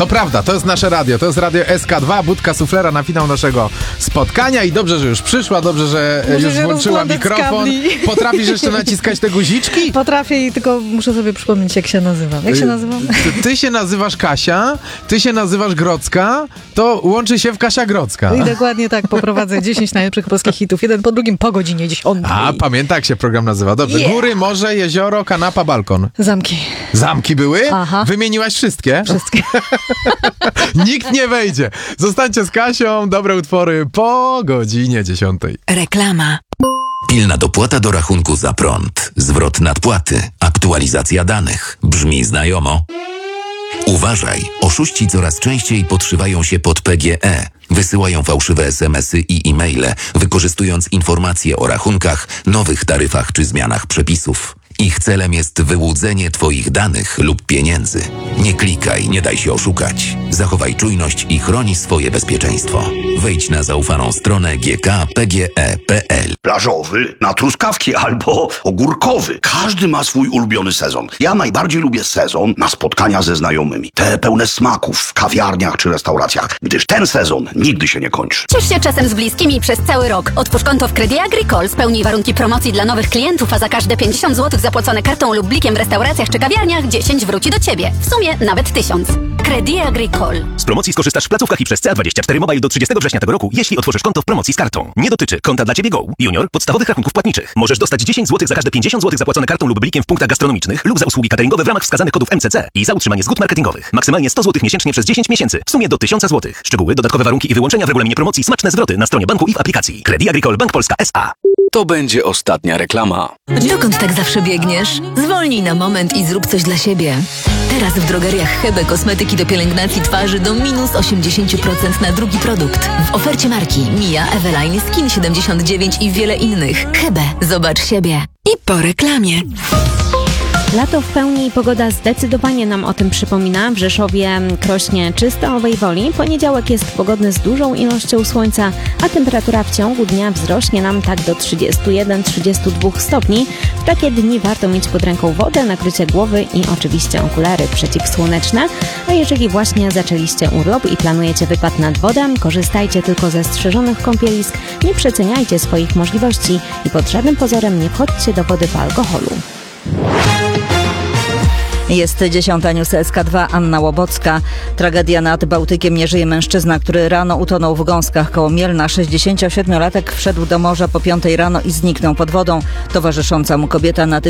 To prawda, to jest nasze radio, to jest radio SK2, budka suflera na finał naszego spotkania i dobrze, że już przyszła, dobrze, że już włączyła mikrofon. Potrafisz jeszcze naciskać te guziczki? Potrafię i tylko muszę sobie przypomnieć, jak się nazywam. Jak się nazywam? Ty się nazywasz Kasia, ty się nazywasz Grodzka, to łączy się w Kasia Grodzka. I dokładnie tak, poprowadzę 10 najlepszych polskich hitów, jeden po drugim po godzinie 10. A, pamiętam, jak się program nazywa. Dobrze, góry, morze, jezioro, kanapa, balkon. Zamki. Zamki były? Aha. Wymieniłaś wszystkie? Wszystkie. Nikt nie wejdzie. Zostańcie z Kasią, dobre utwory po godzinie 10. Reklama. Pilna dopłata do rachunku za prąd, zwrot nadpłaty, aktualizacja danych. Brzmi znajomo? Uważaj, oszuści coraz częściej podszywają się pod PGE. Wysyłają fałszywe SMS-y i e-maile, wykorzystując informacje o rachunkach, nowych taryfach czy zmianach przepisów. Ich celem jest wyłudzenie Twoich danych lub pieniędzy. Nie klikaj, nie daj się oszukać. Zachowaj czujność i chroni swoje bezpieczeństwo. Wejdź na zaufaną stronę gkpge.pl. Plażowy na truskawki albo ogórkowy. Każdy ma swój ulubiony sezon. Ja najbardziej lubię sezon na spotkania ze znajomymi. Te pełne smaków w kawiarniach czy restauracjach, gdyż ten sezon nigdy się nie kończy. Ciesz się czasem z bliskimi przez cały rok. Otwórz konto w Credit Agricole, spełnij warunki promocji dla nowych klientów, a za każde 50 zł zapłacone kartą lub blikiem w restauracjach czy kawiarniach 10 wróci do Ciebie. W sumie nawet 1000. Credit Agricole. Z promocji skorzystasz w placówkach i przez CA24 Mobile do 30 września tego roku, jeśli otworzysz konto w promocji z kartą. Nie dotyczy konta dla Ciebie Go, Junior, podstawowych rachunków płatniczych. Możesz dostać 10 zł za każde 50 zł zapłacone kartą lub blikiem w punktach gastronomicznych lub za usługi cateringowe w ramach wskazanych kodów MCC i za utrzymanie zgód marketingowych. Maksymalnie 100 zł miesięcznie przez 10 miesięcy. W sumie do 1000 zł. Szczegóły, dodatkowe warunki i wyłączenia w regulaminie promocji, smaczne zwroty na stronie banku i w aplikacji. Credit Agricole Bank Polska S.A. To będzie ostatnia reklama. Dokąd tak zawsze biegniesz? Zwolnij na moment i zrób coś dla siebie. Teraz w drogeriach Hebe kosmetyki do pielęgnacji twarzy do minus 80% na drugi produkt. W ofercie marki Mia, Eveline, Skin 79 i wiele innych. Hebe, zobacz siebie. I po reklamie. Lato w pełni i pogoda zdecydowanie nam o tym przypomina. W Rzeszowie, Krośnie czy Stalowej Woli poniedziałek jest pogodny z dużą ilością słońca, a temperatura w ciągu dnia wzrośnie nam tak do 31-32 stopni. W takie dni warto mieć pod ręką wodę, nakrycie głowy i oczywiście okulary przeciwsłoneczne. A jeżeli właśnie zaczęliście urlop i planujecie wypad nad wodę, korzystajcie tylko ze strzeżonych kąpielisk, nie przeceniajcie swoich możliwości i pod żadnym pozorem nie wchodźcie do wody po alkoholu. Jest 10. News SK2, Anna Łobocka. Tragedia nad Bałtykiem. Nie żyje mężczyzna, który rano utonął w Gąskach koło Mielna. 67-latek wszedł do morza po 5 rano i zniknął pod wodą. Towarzysząca mu kobieta natychmiast